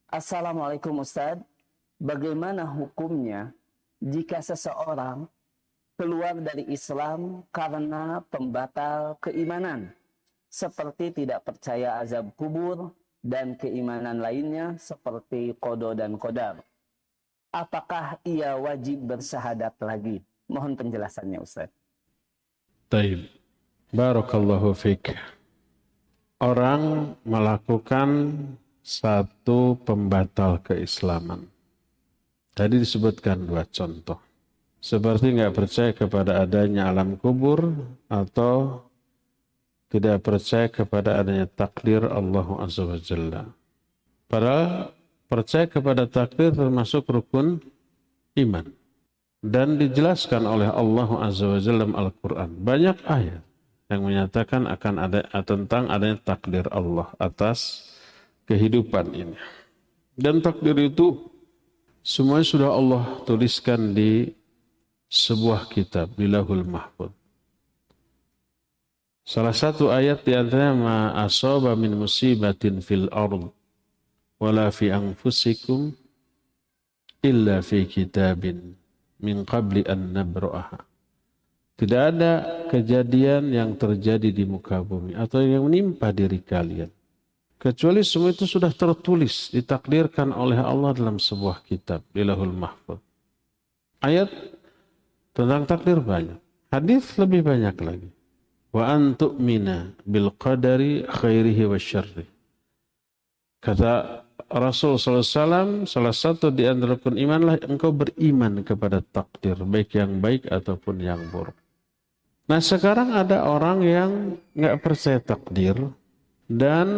Assalamualaikum Ustadz. Bagaimana hukumnya jika seseorang keluar dari Islam karena pembatal keimanan, seperti tidak percaya azab kubur dan keimanan lainnya seperti qada dan qadar? Apakah ia wajib bersyahadat lagi? Mohon penjelasannya Ustadz. Taib. Barakallahu fiik. Orang melakukan satu pembatal keislaman. Tadi disebutkan dua contoh. Seperti nggak percaya kepada adanya alam kubur atau tidak percaya kepada adanya takdir Allah Azza wa Jalla. Padahal percaya kepada takdir termasuk rukun iman. Dan dijelaskan oleh Allah Azza wa Jalla dalam Al-Quran. Banyak ayat yang menyatakan akan ada tentang adanya takdir Allah atas kehidupan ini. Dan takdir itu semuanya sudah Allah tuliskan di sebuah kitab, di Lauhul Mahfuz. Salah satu ayat di antaranya ma asaba min musibatin fil ard wala fi anfusikum illa fi kitabin min qabli an nabra'aha. Tidak ada kejadian yang terjadi di muka bumi atau yang menimpa diri kalian kecuali semua itu sudah tertulis, ditakdirkan oleh Allah dalam sebuah kitab di Lauhul Mahfuz. Ayat tentang takdir banyak, hadis lebih banyak lagi. Wa an tu'mina bil qadari khairihi wa syarri. Kata Rasul SAW, salah satu di antara rukun imanlah engkau beriman kepada takdir, baik yang baik ataupun yang buruk. Nah sekarang ada orang yang nggak percaya takdir dan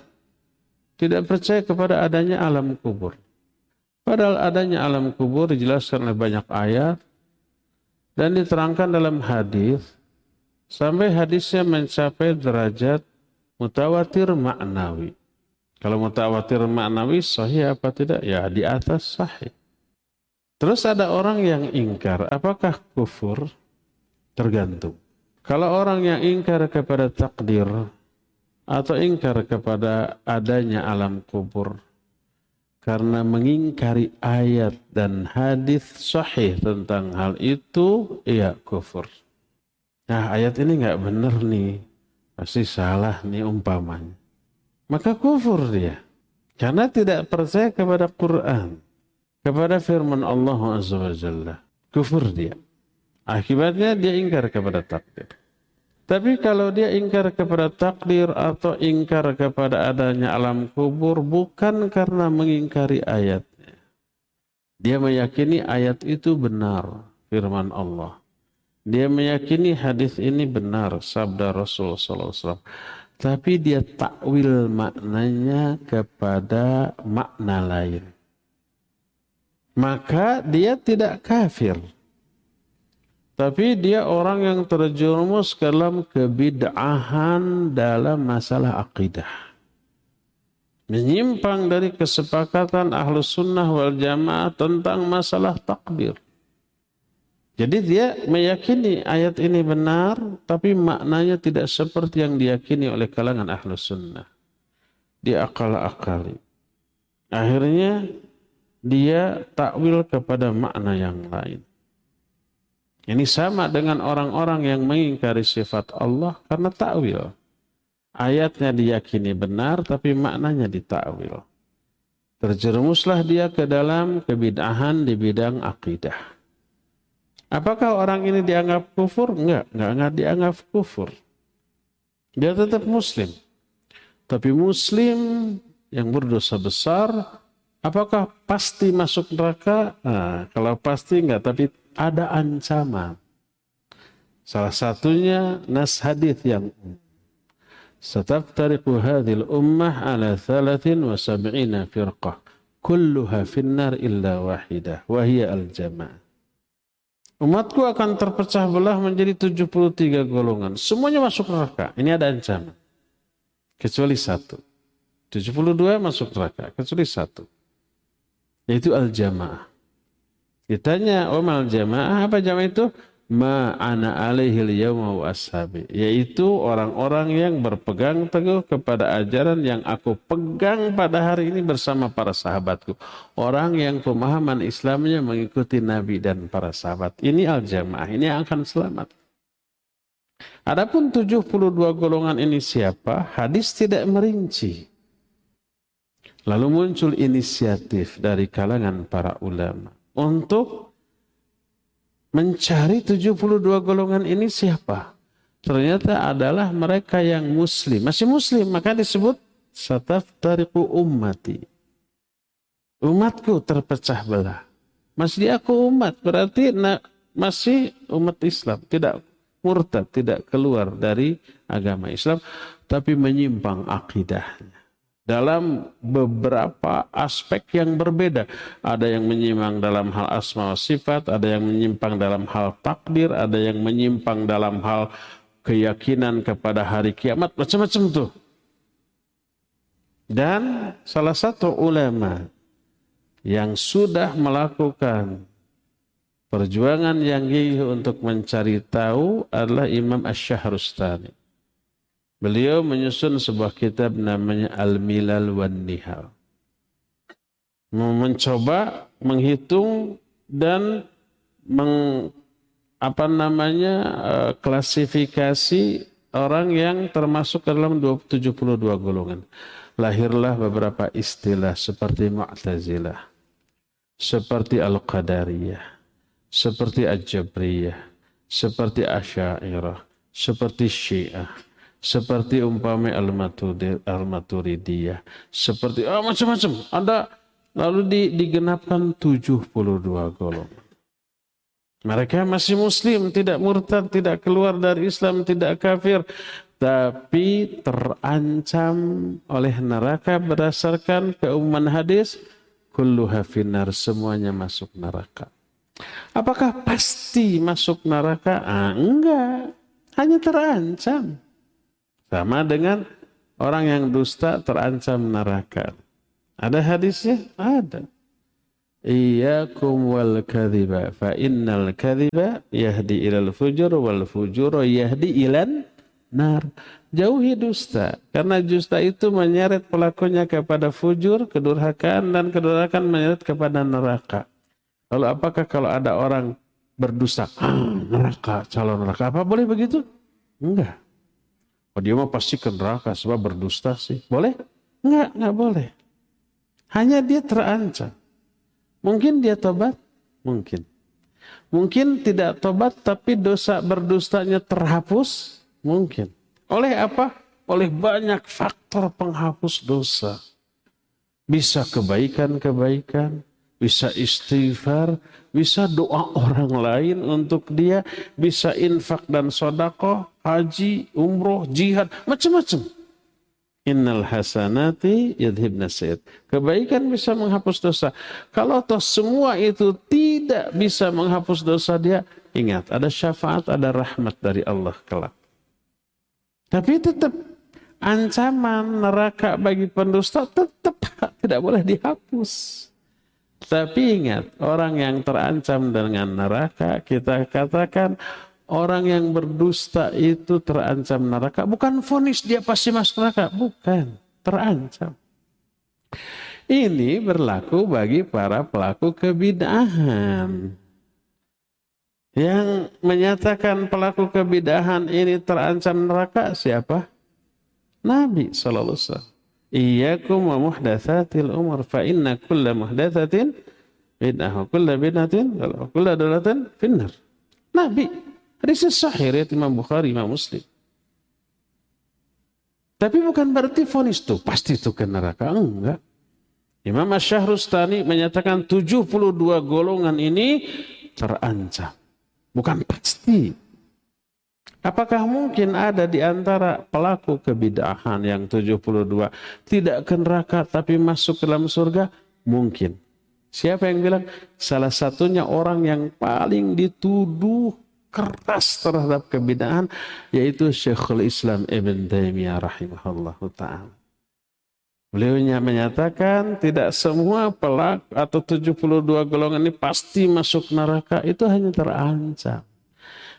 tidak percaya kepada adanya alam kubur. Padahal adanya alam kubur dijelaskan oleh banyak ayat dan diterangkan dalam hadis sampai hadisnya mencapai derajat mutawatir maknawi. Kalau mutawatir maknawi sahih apa tidak? Ya di atas sahih. Terus ada orang yang ingkar. Apakah kufur? Tergantung. Kalau orang yang ingkar kepada takdir atau ingkar kepada adanya alam kubur karena mengingkari ayat dan hadis sahih tentang hal itu, ya kufur. Nah ayat ini nggak benar nih, pasti salah nih umpamanya. Maka kufur dia. Karena tidak percaya kepada Quran. Kepada firman Allah Azza wa Jalla. Kufur dia. Akibatnya dia ingkar kepada takdir. Tapi kalau dia ingkar kepada takdir atau ingkar kepada adanya alam kubur bukan karena mengingkari ayatnya. Dia meyakini ayat itu benar. Firman Allah. Dia meyakini hadis ini benar. Sabda Rasul SAW. Tapi dia takwil maknanya kepada makna lain. Maka dia tidak kafir. Tapi dia orang yang terjerumus ke dalam kebid'ahan dalam masalah akidah. Menyimpang dari kesepakatan Ahlus Sunnah wal Jamaah tentang masalah takdir. Jadi dia meyakini ayat ini benar, tapi maknanya tidak seperti yang diyakini oleh kalangan Ahlus Sunnah. Dia akal-akali. Akhirnya dia takwil kepada makna yang lain. Ini sama dengan orang-orang yang mengingkari sifat Allah karena takwil. Ayatnya diyakini benar, tapi maknanya ditakwil. Terjerumuslah dia ke dalam kebid'ahan di bidang akidah. Apakah orang ini dianggap kufur? Enggak dianggap kufur. Dia tetap muslim. Tapi muslim yang berdosa besar, apakah pasti masuk neraka? Nah, kalau pasti enggak, tapi ada ancaman. Salah satunya nas hadits yang sataftariqu hadhil ummah ala 73 firqah kulluha finnar illa wahidah wa hiya al-jamaah. Umatku akan terpecah belah menjadi 73 golongan. Semuanya masuk neraka. Ini ada ancaman. Kecuali satu. 72 masuk neraka. Kecuali satu. Yaitu al-jamaah. Ditanya, mal jamaah, apa jamaah itu? ma ana alaihil yauma wa ashabi, yaitu orang-orang yang berpegang teguh kepada ajaran yang aku pegang pada hari ini bersama para sahabatku. Orang yang pemahaman Islamnya mengikuti Nabi dan para sahabat. Ini al-jamaah, ini yang akan selamat. Adapun 72 golongan ini siapa? Hadis tidak merinci. Lalu muncul inisiatif dari kalangan para ulama untuk mencari 72 golongan ini siapa? Ternyata adalah mereka yang muslim. Masih muslim, maka disebut sataftariqu ummati. Umatku terpecah belah. Masih aku umat, berarti masih umat Islam. Tidak murtad, tidak keluar dari agama Islam, tapi menyimpang akidahnya. Dalam beberapa aspek yang berbeda. Ada yang menyimpang dalam hal asma wa sifat, ada yang menyimpang dalam hal takdir, ada yang menyimpang dalam hal keyakinan kepada hari kiamat, macam-macam tuh. Dan salah satu ulama yang sudah melakukan perjuangan yang gigih untuk mencari tahu adalah Imam Asy-Syahrustani. Beliau menyusun sebuah kitab namanya Al-Milal wan Nihal. Mencoba menghitung dan klasifikasi orang yang termasuk ke dalam 72 golongan. Lahirlah beberapa istilah seperti Mu'tazilah, seperti Al-Qadariyah, seperti Al-Jabriyah, seperti Asy'ariyah, seperti Syiah, seperti umpama Al-Maturidiyah, seperti macam-macam. Ada lalu digenapkan 72 golongan. Mereka masih muslim, tidak murtad, tidak keluar dari Islam, tidak kafir, tapi terancam oleh neraka berdasarkan keumuman hadis, kulluha finnar, semuanya masuk neraka. Apakah pasti masuk neraka? Enggak, hanya terancam. Sama dengan orang yang dusta terancam neraka. Ada hadisnya? Ada. Iyyakum wal kadhiba fa innal kadhiba yahdi ilal fujur wal fujur yahdi ilan nar. Jauhi dusta, karena dusta itu menyeret pelakunya kepada fujur, kedurhakaan, dan kedurhakaan menyeret kepada neraka. Lalu apakah kalau ada orang berdusta, neraka, calon neraka, apa boleh begitu? Enggak. Oh, dia mah pasti ke neraka sebab berdusta sih. Boleh? Enggak boleh. Hanya dia terancam. Mungkin dia tobat? Mungkin. Mungkin tidak tobat tapi dosa berdustanya terhapus? Mungkin. Oleh apa? Oleh banyak faktor penghapus dosa. Bisa kebaikan-kebaikan, bisa istighfar, bisa doa orang lain untuk dia, bisa infak dan sedekah, haji, umroh, jihad, macam-macam. Innal hasanati yadhibna sayyi'at. Kebaikan bisa menghapus dosa. Kalau toh semua itu tidak bisa menghapus dosa dia, ingat ada syafaat, ada rahmat dari Allah kelak. Tapi tetap ancaman neraka bagi pendusta tetap tidak boleh dihapus. Tapi ingat, orang yang terancam dengan neraka, kita katakan orang yang berdusta itu terancam neraka. Bukan vonis dia pasti masuk neraka. Bukan, terancam. Ini berlaku bagi para pelaku kebid'ahan. Yang menyatakan pelaku kebid'ahan ini terancam neraka siapa? Nabi SAW. Iyyakum wa muhdatsatil umur fa inna kulla muhdatsatin bid'ah wa kulla bid'atin wa kulla dalalatin finnar. Nabi. Hadis sahih riwayat Imam Bukhari, Imam Muslim. Tapi bukan berarti vonis itu pasti itu ke neraka. Enggak. Imam Asy-Syahrustani menyatakan 72 golongan ini terancam. Bukan pasti. Apakah mungkin ada di antara pelaku kebid'ahan yang 72 tidak ke neraka tapi masuk ke dalam surga? Mungkin. Siapa yang bilang? Salah satunya orang yang paling dituduh keras terhadap kebid'ahan yaitu Syekhul Islam Ibn Taimiyah rahimahullahu ta'ala. Beliau menyatakan tidak semua pelaku atau 72 golongan ini pasti masuk neraka, itu hanya terancam.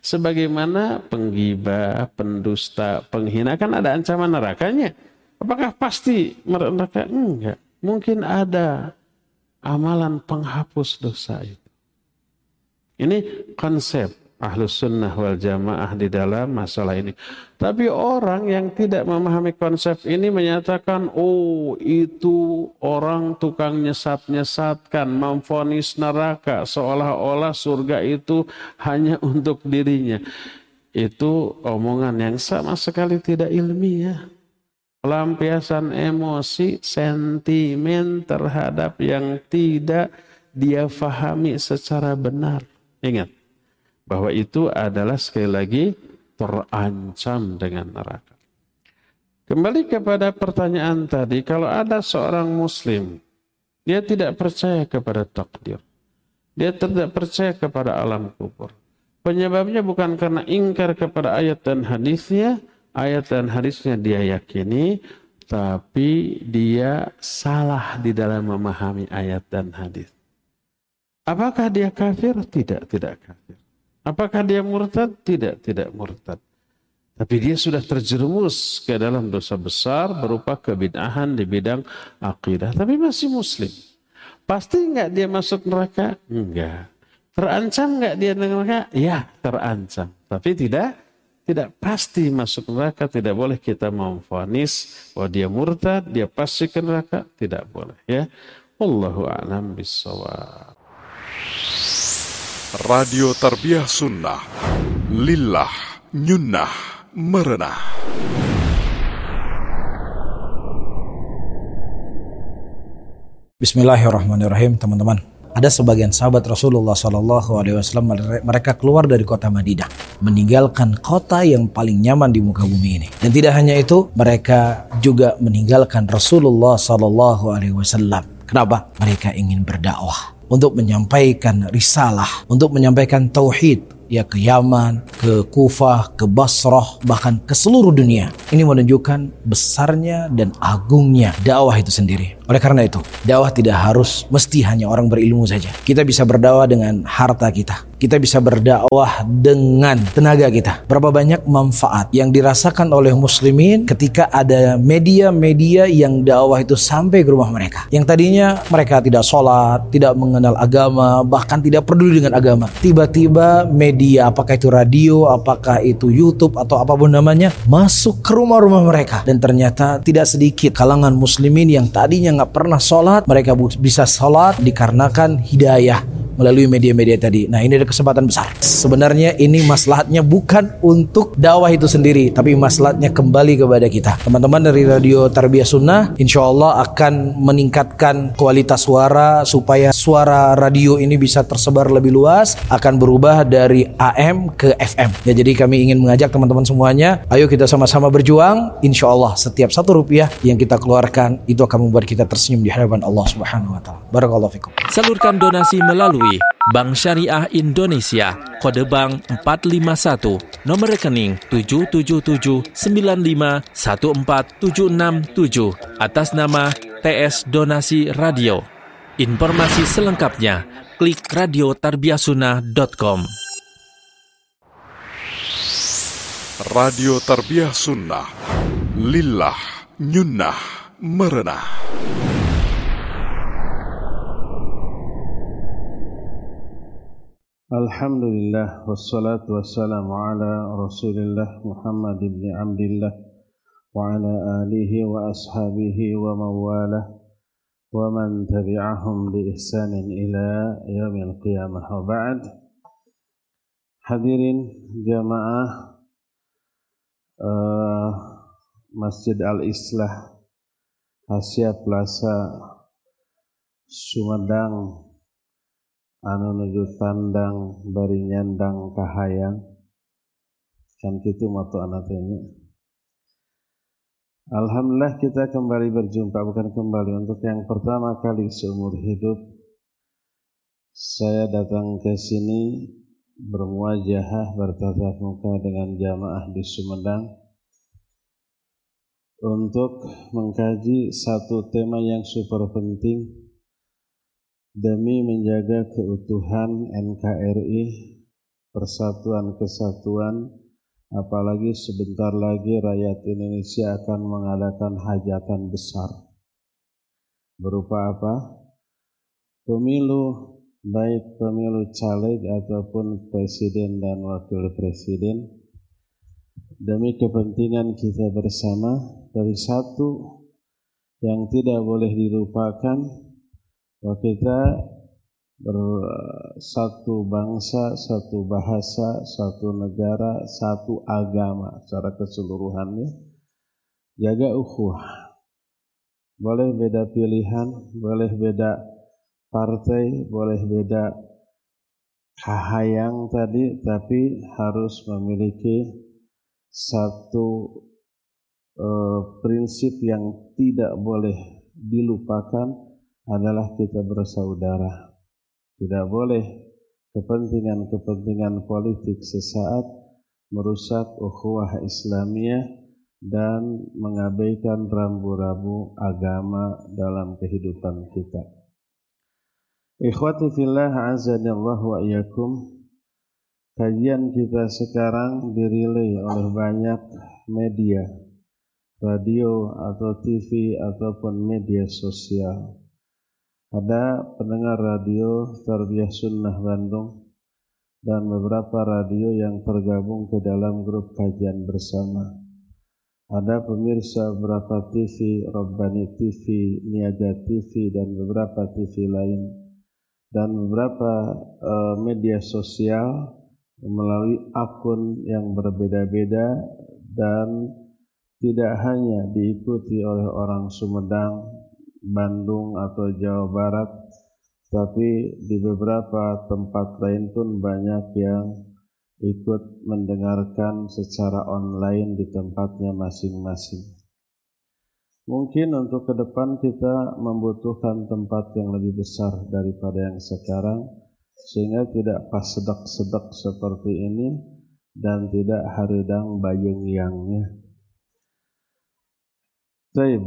Sebagaimana penggibah, pendusta, penghina kan ada ancaman nerakanya. Apakah pasti neraka? Enggak. Mungkin ada amalan penghapus dosa itu. Ini konsep Ahlus Sunnah wal Jamaah di dalam masalah ini. Tapi orang yang tidak memahami konsep ini menyatakan, oh itu orang tukang nyesat-nyesatkan, memvonis neraka, seolah-olah surga itu hanya untuk dirinya. Itu omongan yang sama sekali tidak ilmiah. Pelampiasan emosi, sentimen terhadap yang tidak dia fahami secara benar. Ingat, bahwa itu adalah sekali lagi terancam dengan neraka. Kembali kepada pertanyaan tadi, kalau ada seorang muslim, dia tidak percaya kepada takdir. Dia tidak percaya kepada alam kubur. Penyebabnya bukan karena ingkar kepada ayat dan hadisnya, ayat dan hadisnya dia yakini, tapi dia salah di dalam memahami ayat dan hadis. Apakah dia kafir? Tidak kafir. Apakah dia murtad? Tidak murtad. Tapi dia sudah terjerumus ke dalam dosa besar berupa kebid'ahan di bidang akidah. Tapi masih muslim. Pasti enggak dia masuk neraka? Enggak. Terancam enggak dia neraka? Ya, terancam. Tapi tidak pasti masuk neraka. Tidak boleh kita memvonis bahwa dia murtad, dia pasti ke neraka. Tidak boleh. Ya. Wallahu a'lam bishawab. Radio Tarbiyah Sunnah, lillah, nyunnah, merenah. Bismillahirrahmanirrahim, teman-teman. Ada sebagian sahabat Rasulullah SAW, mereka keluar dari kota Madinah, meninggalkan kota yang paling nyaman di muka bumi ini. Dan tidak hanya itu, mereka juga meninggalkan Rasulullah SAW. Kenapa? Mereka ingin berdakwah, untuk menyampaikan risalah, untuk menyampaikan tauhid, ya ke Yaman, ke Kufah, ke Basrah, bahkan ke seluruh dunia. Ini menunjukkan besarnya dan agungnya dakwah itu sendiri. Oleh karena itu, dakwah tidak harus mesti hanya orang berilmu saja. Kita bisa berdakwah dengan harta kita. Kita bisa berdakwah dengan tenaga kita. Berapa banyak manfaat yang dirasakan oleh muslimin ketika ada media-media yang dakwah itu sampai ke rumah mereka. Yang tadinya mereka tidak sholat, tidak mengenal agama, bahkan tidak peduli dengan agama. Tiba-tiba media, apakah itu radio, apakah itu YouTube, atau apapun namanya, masuk ke rumah-rumah mereka. Dan ternyata tidak sedikit kalangan muslimin yang tadinya nggak pernah sholat, mereka bisa sholat dikarenakan hidayah melalui media-media tadi. Nah, ini ada kesempatan besar. Sebenarnya ini maslahatnya bukan untuk dakwah itu sendiri, tapi maslahatnya kembali kepada kita. Teman-teman dari Radio Tarbiyah Sunnah, insya Allah akan meningkatkan kualitas suara supaya suara radio ini bisa tersebar lebih luas, akan berubah dari AM ke FM. Ya, jadi kami ingin mengajak teman-teman semuanya, ayo kita sama-sama berjuang. Insya Allah setiap Rp1 yang kita keluarkan itu akan membuat kita tersenyum di hadapan Allah Subhanahu Wa Taala. Barakallahu fikum. Salurkan donasi melalui Bank Syariah Indonesia, kode bank 451, nomor rekening 777951477, atas nama TS Donasi Radio. Informasi selengkapnya klik radiotarbiyahsunnah.com. Radio Tarbiyah Sunnah, lillah, nyunnah, merenah. Alhamdulillah, wassalatu wassalamu ala Rasulillah Muhammad ibn Abdillah wa ala alihi wa ashabihi wa mawalah wa man tabi'ahum bi ihsanin ila yaumil qiyamah wa ba'd. Hadirin jamaah Masjid Al-Islah Asia Plaza Sumedang anu nuju tandang bari nyandang kahayang kan kitu moto anatenya. Alhamdulillah kita kembali berjumpa, bukan kembali, untuk yang pertama kali seumur hidup saya datang ke sini bermuajahah, bertatap muka dengan jamaah di Sumedang untuk mengkaji satu tema yang super penting demi menjaga keutuhan NKRI persatuan kesatuan, apalagi sebentar lagi rakyat Indonesia akan mengadakan hajatan besar. Berupa apa? Pemilu, baik pemilu caleg ataupun presiden dan wakil presiden, demi kepentingan kita bersama. Dari satu yang tidak boleh dilupakan, bahwa kita bersatu bangsa, satu bahasa, satu negara, satu agama secara keseluruhannya. Jaga ukhuwah. Boleh beda pilihan, boleh beda partai, boleh beda kahayang tadi, tapi harus memiliki satu prinsip yang tidak boleh dilupakan adalah kita bersaudara. Tidak boleh kepentingan-kepentingan politik sesaat merusak ukhuwah Islamiyah dan mengabaikan rambu-rambu agama dalam kehidupan kita. Ikhwati fillah, azanillahu wa iyyakum. Kajian kita sekarang dirilai oleh banyak media, radio atau TV ataupun media sosial. Ada pendengar radio Tarbiyah Sunnah Bandung dan beberapa radio yang tergabung ke dalam grup kajian bersama. Ada pemirsa beberapa TV, Rabbani TV, Niaga TV, dan beberapa TV lain, dan beberapa media sosial melalui akun yang berbeda-beda dan tidak hanya diikuti oleh orang Sumedang, Bandung atau Jawa Barat, tapi di beberapa tempat lain pun banyak yang ikut mendengarkan secara online di tempatnya masing-masing. Mungkin untuk ke depan kita membutuhkan tempat yang lebih besar daripada yang sekarang, sehingga tidak pas sedak-sedak seperti ini dan tidak haredang bayung-yangnya. Baik.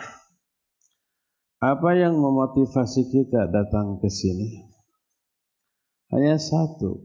Apa yang memotivasi kita datang ke sini? Hanya satu,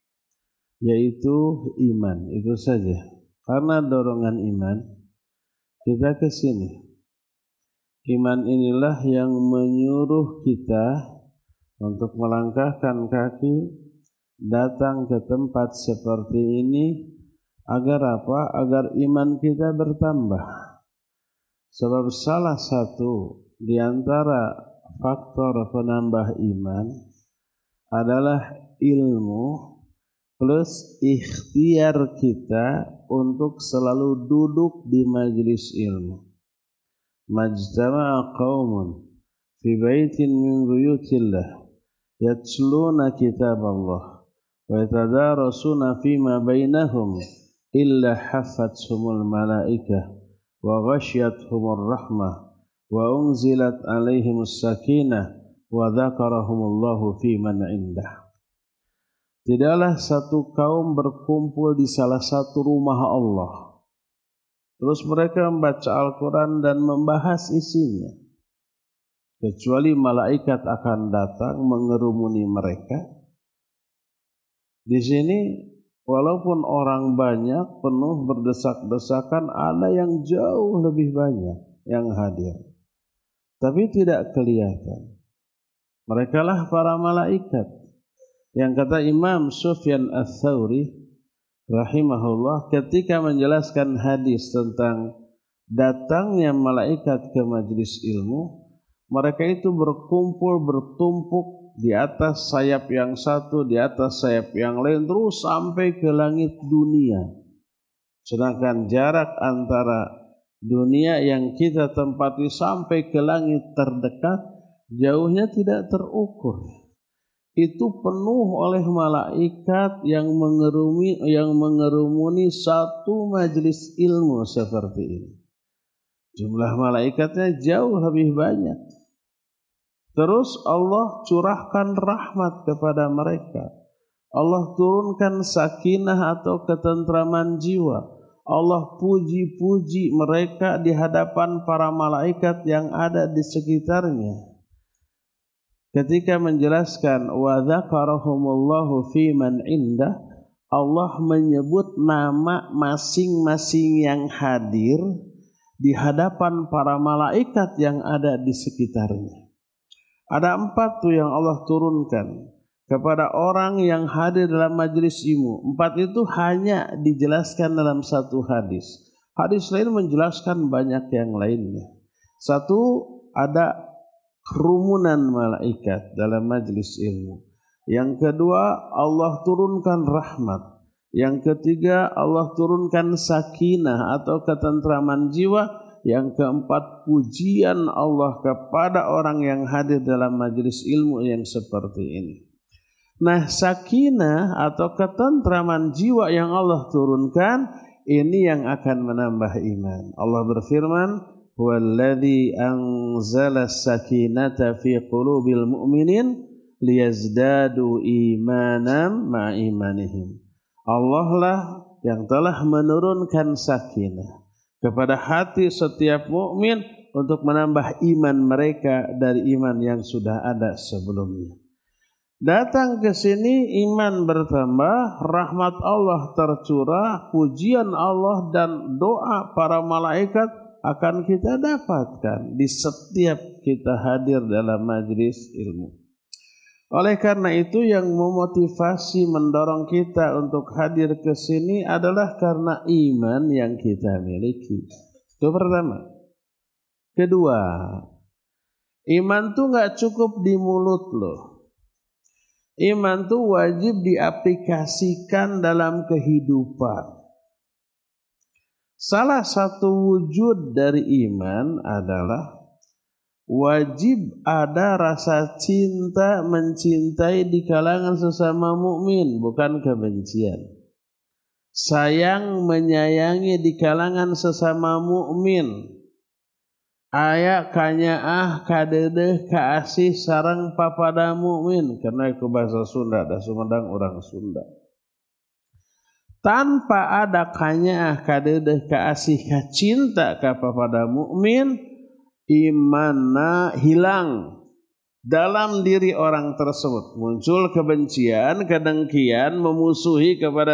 yaitu iman, itu saja. Karena dorongan iman kita ke sini. Iman inilah yang menyuruh kita untuk melangkahkan kaki datang ke tempat seperti ini. Agar apa? Agar iman kita bertambah. Sebab salah satu di antara faktor penambah iman adalah ilmu plus ikhtiar kita untuk selalu duduk di majelis ilmu. Majtama'a qaumun fi baitin min buyutillah yatluna kitaballah wa yatadarasuna fima bainahum illa haffathumul malaikah wa ghasyiyatuhumur rahmah wa unzilat alaihimus sakinah wa dzakarahumullahu fi man indah. Tidaklah satu kaum berkumpul di salah satu rumah Allah, terus mereka membaca Al-Quran dan membahas isinya, kecuali malaikat akan datang mengerumuni mereka. Di sini walaupun orang banyak penuh berdesak-desakan, ada yang jauh lebih banyak yang hadir, tapi tidak kelihatan. Merekalah para malaikat. Yang kata Imam Sufyan Ats-Tsauri rahimahullah ketika menjelaskan hadis tentang datangnya malaikat ke majelis ilmu, mereka itu berkumpul bertumpuk di atas sayap yang satu, di atas sayap yang lain, terus sampai ke langit dunia. Sedangkan jarak antara dunia yang kita tempati sampai ke langit terdekat jauhnya tidak terukur. Itu penuh oleh malaikat yang mengerumuni satu majelis ilmu seperti ini. Jumlah malaikatnya jauh lebih banyak. Terus Allah curahkan rahmat kepada mereka. Allah turunkan sakinah atau ketentraman jiwa. Allah puji-puji mereka di hadapan para malaikat yang ada di sekitarnya. Ketika menjelaskan wa dzakarahumullahu fi man indah, Allah menyebut nama masing-masing yang hadir di hadapan para malaikat yang ada di sekitarnya. Ada 4 tuh yang Allah turunkan kepada orang yang hadir dalam majelis ilmu. 4 itu hanya dijelaskan dalam satu hadis. Hadis lain menjelaskan banyak yang lainnya. 1, ada kerumunan malaikat dalam majelis ilmu. Yang kedua, Allah turunkan rahmat. Yang ketiga, Allah turunkan sakinah atau ketentraman jiwa. Yang keempat, pujian Allah kepada orang yang hadir dalam majelis ilmu yang seperti ini. Nah, sakinah atau ketentraman jiwa yang Allah turunkan, ini yang akan menambah iman. Allah berfirman, "Huwallazi anzala as-sakinata fi qulubil mu'minin liyazdadu imanan ma'a imanihim." Allah lah yang telah menurunkan sakinah kepada hati setiap mukmin untuk menambah iman mereka dari iman yang sudah ada sebelumnya. Datang ke sini iman bertambah, rahmat Allah tercurah, pujian Allah dan doa para malaikat akan kita dapatkan di setiap kita hadir dalam majlis ilmu. Oleh karena itu yang memotivasi mendorong kita untuk hadir ke sini adalah karena iman yang kita miliki. Itu pertama. Kedua, iman tuh nggak cukup di mulut loh. Iman tuh wajib diaplikasikan dalam kehidupan. Salah satu wujud dari iman adalah wajib ada rasa cinta mencintai di kalangan sesama mukmin, bukan kebencian. Sayang menyayangi di kalangan sesama mukmin. Aya kanyaah kadedeh kaasih sareng papada mukmin, karena itu bahasa Sunda, da Sumedang orang Sunda. Tanpa ada kanyaah kadedeh kaasih kacinta ka papada mukmin, imanna hilang dalam diri orang tersebut. Muncul kebencian, kedengkian, memusuhi kepada